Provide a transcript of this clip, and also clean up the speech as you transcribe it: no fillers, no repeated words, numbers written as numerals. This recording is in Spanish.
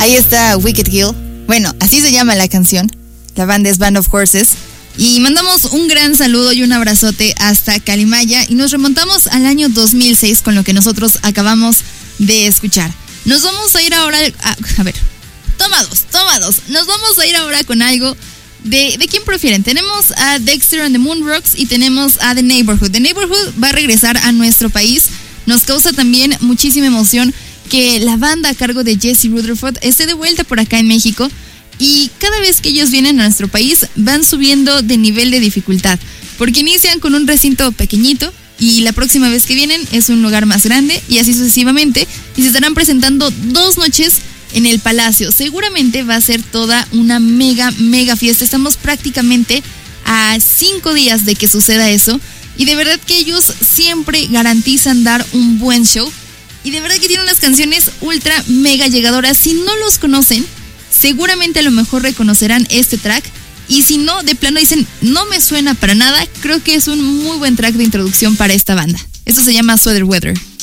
Ahí está Wicked Hill. Bueno, así se llama la canción. La banda es Band of Horses. Y mandamos un gran saludo y un abrazote hasta Calimaya. Y nos remontamos al año 2006 con lo que nosotros acabamos de escuchar. Nos vamos a ir ahora... A ver, toma dos. Nos vamos a ir ahora con algo... ¿De quién prefieren? Tenemos a Dexter and the Moonrocks y tenemos a The Neighborhood. The Neighborhood va a regresar a nuestro país. Nos causa también muchísima emoción que la banda a cargo de Jesse Rutherford esté de vuelta por acá en México. Y cada vez que ellos vienen a nuestro país van subiendo de nivel de dificultad. Porque inician con un recinto pequeñito y la próxima vez que vienen es un lugar más grande y así sucesivamente. Y se estarán presentando 2 noches en el Palacio. Seguramente va a ser toda una mega fiesta. Estamos prácticamente a 5 días de que suceda eso. Y de verdad que ellos siempre garantizan dar un buen show. Y de verdad que tienen unas canciones ultra mega llegadoras. Si no los conocen, seguramente a lo mejor reconocerán este track. Y si no, de plano dicen, no me suena para nada, creo que es un muy buen track de introducción para esta banda. Esto se llama Sweater Weather.